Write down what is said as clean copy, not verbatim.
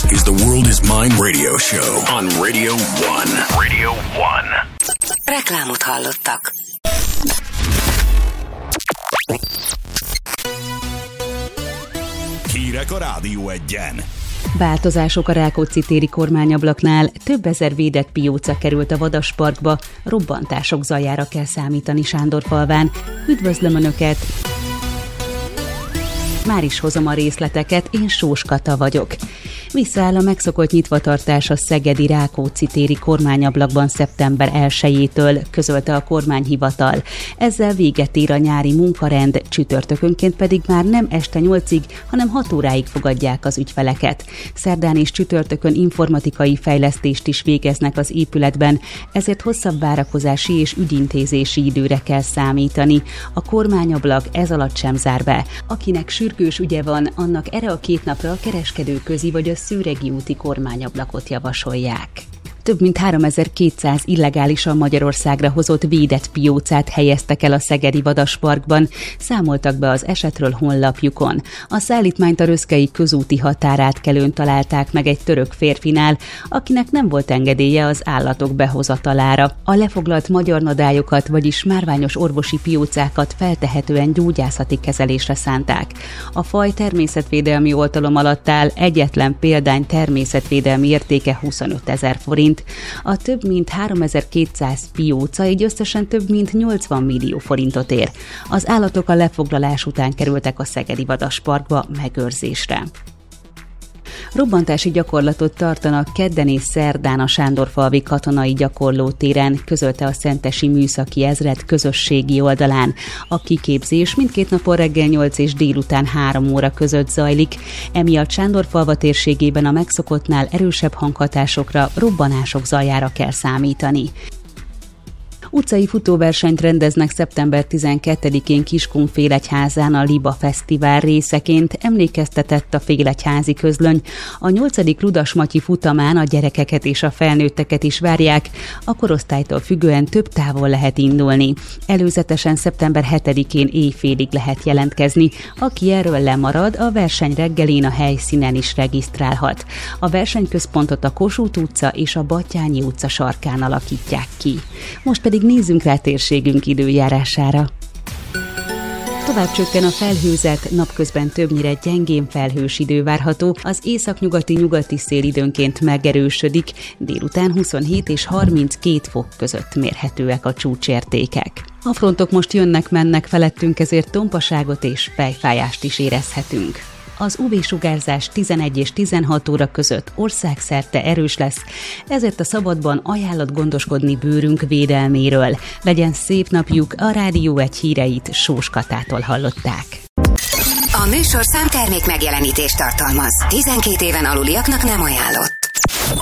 is the World is Mine radio show on Radio 1. Radio 1. Reklámot hallottak. Hírek a Rádió 1-en. Változások a Rákóczi-téri kormányablaknál, több ezer védett pióca került a Vadasparkba, robbantások zajára kell számítani Sándorfalván. Üdvözlöm Önöket! Már is hozom a részleteket, én Sós Kata vagyok. Visszaáll a megszokott nyitvatartás a szegedi Rákóczi-téri kormányablakban szeptember 1-től, közölte a kormányhivatal. Ezzel véget ér a nyári munkarend, csütörtökönként pedig már nem este 8-ig, hanem 6 óráig fogadják az ügyfeleket. Szerdán és csütörtökön informatikai fejlesztést is végeznek az épületben, ezért hosszabb várakozási és ügyintézési időre kell számítani. A kormányablak ez alatt sem zár be. Akinek sürgős ügye van, annak erre a 2 napra a kereskedőközi vagy a Szőregi úti kormányablakot javasolják. Több mint 3200 illegálisan Magyarországra hozott védett piócát helyeztek el a szegedi Vadasparkban, számoltak be az esetről honlapjukon. A szállítmányt a Röszkei közúti határátkelőn találták meg egy török férfinál, akinek nem volt engedélye az állatok behozatalára. A lefoglalt magyar nadályokat, vagyis márványos orvosi piócákat feltehetően gyógyászati kezelésre szánták. A faj természetvédelmi oltalom alatt áll, egyetlen példány természetvédelmi értéke 25 000 forint. A több mint 3200 pióca így összesen több mint 80 millió forintot ér. Az állatok a lefoglalás után kerültek a szegedi Vadasparkba megőrzésre. Robbantási gyakorlatot tartanak kedden és szerdán a Sándorfalvi katonai gyakorlótéren, közölte a Szentesi Műszaki Ezred közösségi oldalán. A kiképzés mindkét napon reggel 8 és délután 3 óra között zajlik, emiatt Sándorfalva térségében a megszokottnál erősebb hanghatásokra, robbanások zajára kell számítani. Utcai futóversenyt rendeznek szeptember 12-én Kiskunfélegyházán a Liba Fesztivál részeként, emlékeztetett a félegyházi közlöny. A 8. Ludas Matyi futamán a gyerekeket és a felnőtteket is várják, a korosztálytól függően több távol lehet indulni. Előzetesen szeptember 7-én éjfélig lehet jelentkezni. Aki erről lemarad, a verseny reggelén a helyszínen is regisztrálhat. A versenyközpontot a Kossuth utca és a Batthyány utca sarkán alakítják ki. Most pedig nézzünk rá térségünk időjárására. Tovább csökken a felhőzet, napközben többnyire gyengén felhős idő várható, az északnyugati szél időnként megerősödik, délután 27 és 32 fok között mérhetőek a csúcsértékek. A frontok most jönnek-mennek felettünk, ezért tompaságot és fejfájást is érezhetünk. Az UV-sugárzás 11 és 16 óra között országszerte erős lesz, ezért a szabadban ajánlott gondoskodni bőrünk védelméről. Legyen szép napjuk, a Rádió 1 híreit Sós Katától hallották. A műsorszám termék megjelenítést tartalmaz. 12 éven aluliaknak nem ajánlott.